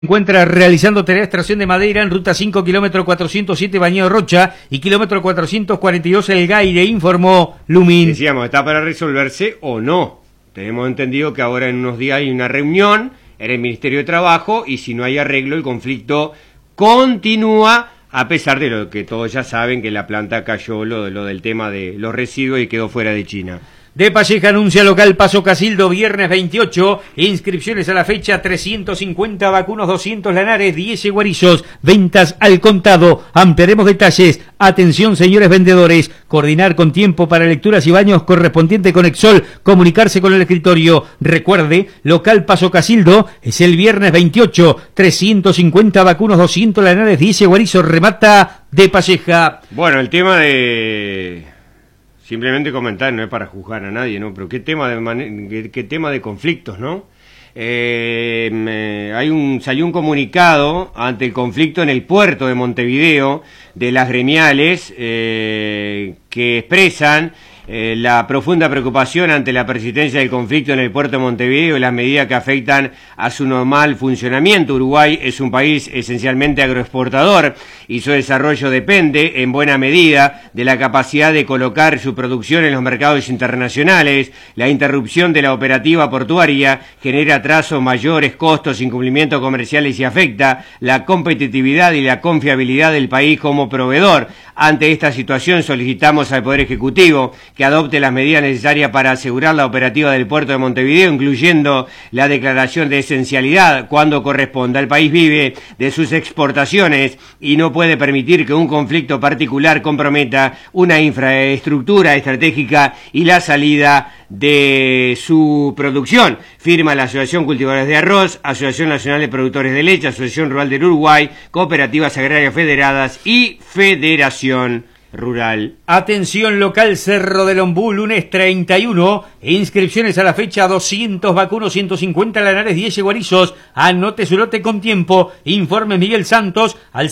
Encuentra realizando tarea de extracción de madera en ruta 5, kilómetro 407, Bañado Rocha, y kilómetro 442, El Gaire, informó Lumin. Decíamos, ¿está para resolverse o no? Tenemos entendido que ahora en unos días hay una reunión en el Ministerio de Trabajo y si no hay arreglo el conflicto continúa, a pesar de lo que todos ya saben que la planta cayó lo del tema de los residuos y quedó fuera de China. De Palleja anuncia local Paso Casildo, viernes 28, inscripciones a la fecha, 350 vacunos, 200 lanares, 10 guarillos, ventas al contado, ampliaremos detalles, atención señores vendedores, coordinar con tiempo para lecturas y baños correspondiente con Exol, comunicarse con el escritorio, recuerde, local Paso Casildo, es el viernes 28, 350 vacunos, 200 lanares, 10 guarillos, remata De Palleja. Bueno, el tema de... Simplemente comentar, no es para juzgar a nadie, ¿no? Pero qué tema de conflictos, ¿no? Salió un comunicado ante el conflicto en el puerto de Montevideo de las gremiales que expresan la profunda preocupación ante la persistencia del conflicto en el puerto de Montevideo y las medidas que afectan a su normal funcionamiento. Uruguay es un país esencialmente agroexportador y su desarrollo depende en buena medida de la capacidad de colocar su producción en los mercados internacionales. La interrupción de la operativa portuaria genera atrasos, mayores costos, incumplimientos comerciales y afecta la competitividad y la confiabilidad del país como proveedor. Ante esta situación solicitamos al Poder Ejecutivo que adopte las medidas necesarias para asegurar la operativa del puerto de Montevideo, incluyendo la declaración de esencialidad cuando corresponda. El país vive de sus exportaciones y no puede permitir que un conflicto particular comprometa una infraestructura estratégica y la salida de su producción. Firma la Asociación Cultivadores de Arroz, Asociación Nacional de Productores de Leche, Asociación Rural del Uruguay, Cooperativas Agrarias Federadas y Federación Rural. Atención local Cerro del Ombú, lunes 31, inscripciones a la fecha, 200 vacunos, 150 lanares, 10 guarillos, anote su lote con tiempo, informe Miguel Santos al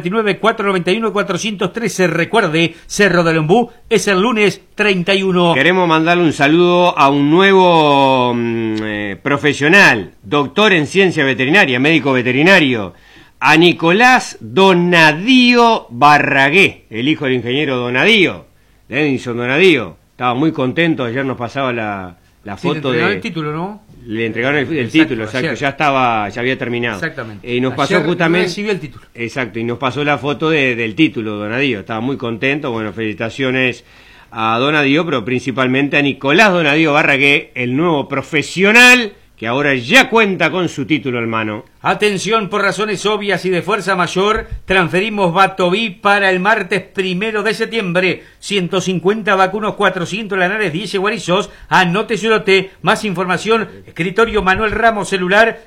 099-491-413, recuerde, Cerro del Ombú es el lunes 31. Queremos mandarle un saludo a un nuevo profesional, doctor en ciencia veterinaria, médico veterinario, a Nicolás Donadío Barragué, el hijo del ingeniero Donadío, Denison Donadío. Estaba muy contento, ayer nos pasaba la foto le entregaron el título, ¿no? Le entregaron el título, exacto, ya había terminado. Exactamente. Y nos pasó justamente... recibió el título. Exacto, y nos pasó la foto del título, Donadío. Estaba muy contento, bueno, felicitaciones a Donadío, pero principalmente a Nicolás Donadío Barragué, el nuevo profesional que ahora ya cuenta con su título en mano. Atención, por razones obvias y de fuerza mayor, transferimos Batoví para el martes 1 de septiembre. 150 vacunos, 400 lanares, 10 guarizos. Anote su lote. Más información, escritorio Manuel Ramos, celular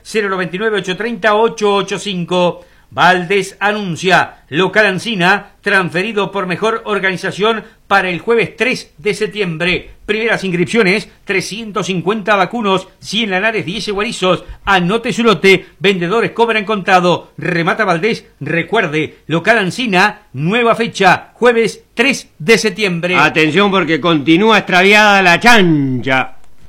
099-830-885. Valdés anuncia, local Ancina, transferido por mejor organización para el jueves 3 de septiembre. Primeras inscripciones, 350 vacunos, 100 lanares, 10 guarizos. Anote su lote, vendedores cobran contado. Remata Valdés, recuerde, local Ancina, nueva fecha, jueves 3 de septiembre. Atención porque continúa extraviada la chancha.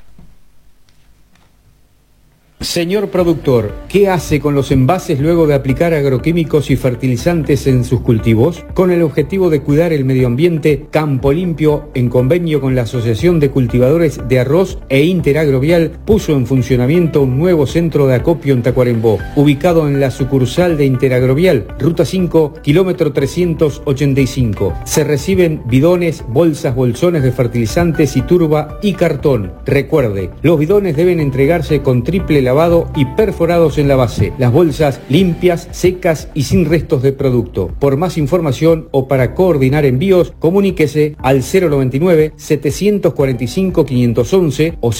Señor productor, ¿qué hace con los envases luego de aplicar agroquímicos y fertilizantes en sus cultivos? Con el objetivo de cuidar el medio ambiente, Campo Limpio, en convenio con la Asociación de Cultivadores de Arroz e Interagrovial, puso en funcionamiento un nuevo centro de acopio en Tacuarembó, ubicado en la sucursal de Interagrovial, ruta 5, kilómetro 385. Se reciben bidones, bolsas, bolsones de fertilizantes y turba y cartón. Recuerde, los bidones deben entregarse con triple lavado y perforados en la base. Las bolsas limpias, secas y sin restos de producto. Por más información o para coordinar envíos, comuníquese al 099-745-511 o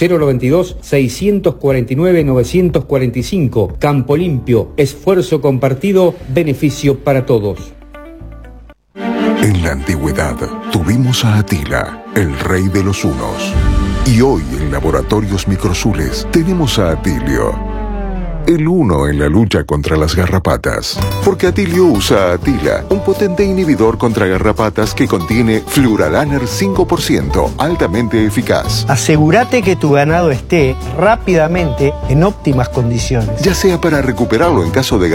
092-649-945. Campo Limpio, esfuerzo compartido, beneficio para todos. En la antigüedad tuvimos a Atila, el rey de los hunos. Y hoy en Laboratorios Microsules tenemos a Atilio, el uno en la lucha contra las garrapatas. Porque Atilio usa Atila, un potente inhibidor contra garrapatas que contiene Fluralaner 5%, altamente eficaz. Asegúrate que tu ganado esté rápidamente en óptimas condiciones. Ya sea para recuperarlo en caso de